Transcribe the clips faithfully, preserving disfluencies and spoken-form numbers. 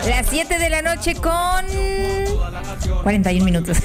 Las siete de la noche con cuarenta y un minutos.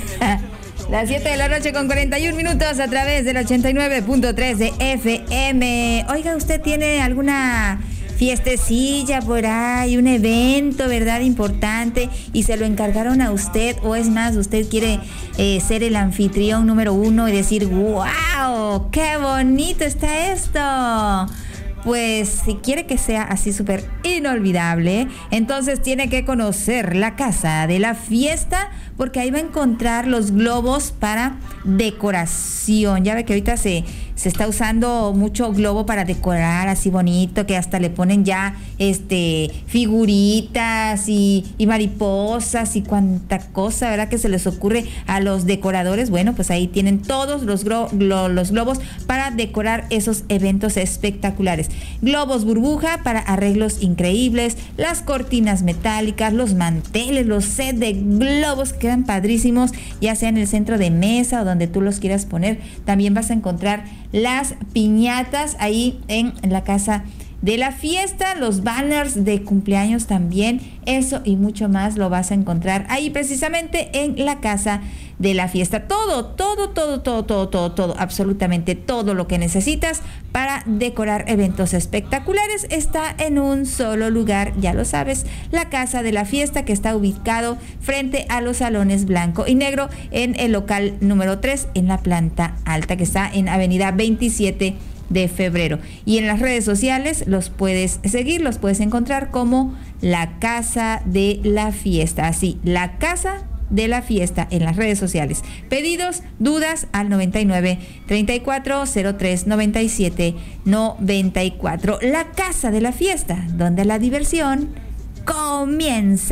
Las siete de la noche con cuarenta y un minutos a través del ochenta y nueve punto tres de F M. Oiga, ¿usted tiene alguna fiestecilla por ahí, un evento, verdad, importante, y se lo encargaron a usted? O es más, usted quiere eh, ser el anfitrión número uno y decir, ¡wow! ¡Qué bonito está esto! Pues si quiere que sea así súper inolvidable, entonces tiene que conocer la Casa de la Fiesta, porque ahí va a encontrar los globos para decoración. Ya ve que ahorita se, se está usando mucho globo para decorar así bonito, que hasta le ponen ya este figuritas y, y mariposas y cuanta cosa, ¿verdad?, que se les ocurre a los decoradores. Bueno, pues ahí tienen todos los, glo- lo- los globos para decorar esos eventos espectaculares. Globos burbuja para arreglos increíbles, las cortinas metálicas, los manteles, los sets de globos quedan padrísimos, ya sea en el centro de mesa o donde tú los quieras poner. También vas a encontrar las piñatas ahí en la Casa de la Fiesta, los banners de cumpleaños también, eso y mucho más lo vas a encontrar ahí precisamente en la Casa de la Fiesta. Todo, todo, todo, todo, todo, todo, todo, absolutamente todo lo que necesitas para decorar eventos espectaculares está en un solo lugar, ya lo sabes, la Casa de la Fiesta, que está ubicado frente a los salones blanco y negro en el local número tres en la planta alta, que está en avenida veintisiete de febrero. Y en las redes sociales los puedes seguir, los puedes encontrar como la Casa de la Fiesta, así, la Casa de la Fiesta en las redes sociales. Pedidos, dudas al noventa y nueve, treinta y cuatro, cero tres, noventa y siete, noventa y cuatro. La Casa de la Fiesta, donde la diversión comienza.